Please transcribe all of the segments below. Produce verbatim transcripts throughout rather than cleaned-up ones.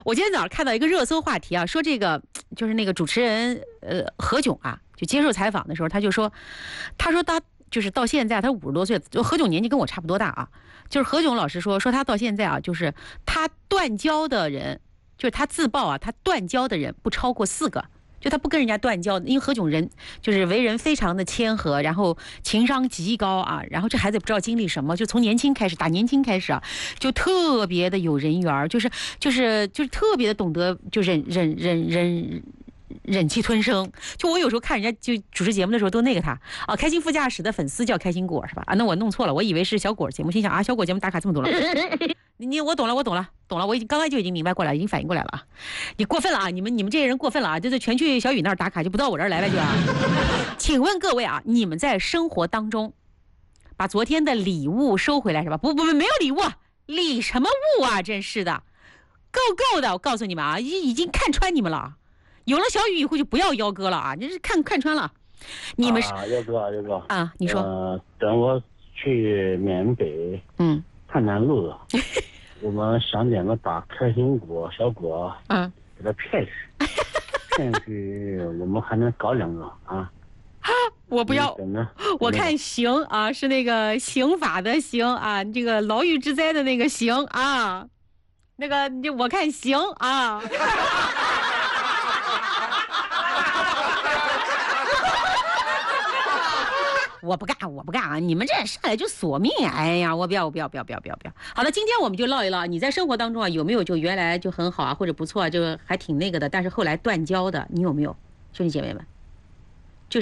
我今天早上看到一个热搜话题啊，说这个就是那个主持人呃何炅啊，就接受采访的时候，他就说，他说他就是到现在他五十多岁，就何炅年纪跟我差不多大啊，就是何炅老师说说他到现在啊，就是他断交的人，就是他自曝啊，他断交的人不超过四个。就他不跟人家断交，因为何炅人就是为人非常的谦和，然后情商极高啊，然后这孩子不知道经历什么，就从年轻开始，打年轻开始啊，就特别的有人缘，就是就是就是特别的懂得就忍忍忍忍。忍气吞声，就我有时候看人家就主持节目的时候都那个他啊，开心副驾驶的粉丝叫开心果是吧？啊，那我弄错了，我以为是小果节目，心想啊，小果节目打卡这么多了，你你我懂了，我懂了，懂了，我已经刚才就已经明白过来，已经反应过来了啊！你过分了啊，你们你们这些人过分了啊，就是全去小雨那儿打卡，就不到我这儿来了就啊！请问各位啊，你们在生活当中把昨天的礼物收回来是吧？不不不，没有礼物，礼什么物啊？真是的，够够的！我告诉你们啊，已已经看穿你们了。有了小雨以后就不要邀歌了啊！你是看看穿了，你们是啊，幺哥啊，幺哥啊，你说， 呃，等我去缅北， 嗯， 探南路了，我们想点个打开心果小果， 嗯， 给他骗去，骗去，我们还能搞两个啊。 我不要，我看刑啊，是那个刑法的刑啊，这个牢狱之灾的那个刑啊，那个我看刑啊。我不干，我不干啊！你们这上来就索命，哎呀，我不要，我不要，不要，不要，不要，不要。好了，今天我们就唠一唠，你在生活当中啊，有没有就原来就很好啊，或者不错啊，就还挺那个的，但是后来断交的，你有没有，兄弟姐妹们？就是，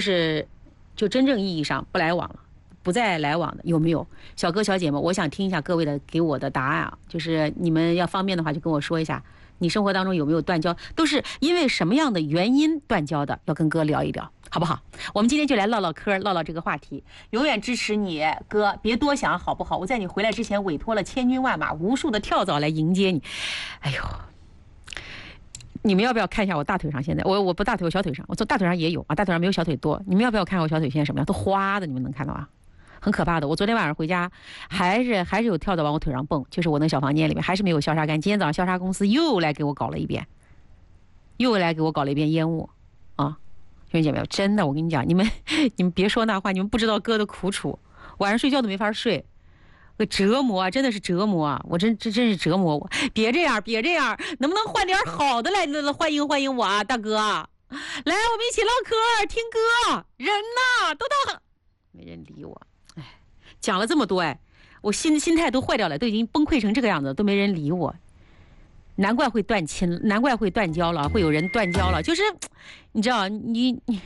就真正意义上不来往了，不再来往的，有没有？小哥小姐们，我想听一下各位的给我的答案啊，就是你们要方便的话，就跟我说一下，你生活当中有没有断交，都是因为什么样的原因断交的，要跟哥聊一聊。好不好？我们今天就来唠唠嗑，唠唠这个话题。永远支持你，哥，别多想，好不好？我在你回来之前委托了千军万马、无数的跳蚤来迎接你。哎呦，你们要不要看一下我大腿上？现在我我不大腿，我小腿上，我从大腿上也有啊，大腿上没有小腿多。你们要不要看我小腿现在什么样？都花的，你们能看到啊？很可怕的。我昨天晚上回家，还是还是有跳蚤往我腿上蹦，就是我那小房间里面还是没有消杀干。今天早上消杀公司又来给我搞了一遍，又来给我搞了一遍烟雾啊！兄弟姐妹，真的，我跟你讲，你们你们别说那话，你们不知道哥的苦楚，晚上睡觉都没法睡，个折磨啊，真的是折磨啊！我真这真是折磨我，别这样，别这样，能不能换点好的来欢迎欢迎我啊，大哥！来，我们一起唠嗑，听歌，人呐都到，没人理我，哎，讲了这么多，哎，我心心态都坏掉了，都已经崩溃成这个样子，都没人理我。难怪会断亲，难怪会断交了，会有人断交了，就是你知道，你你，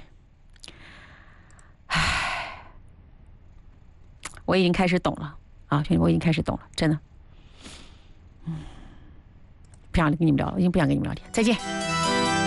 唉，我已经开始懂了啊，兄弟，我已经开始懂了，真的，嗯，不想跟你们聊了，我已经不想跟你们聊天，再见。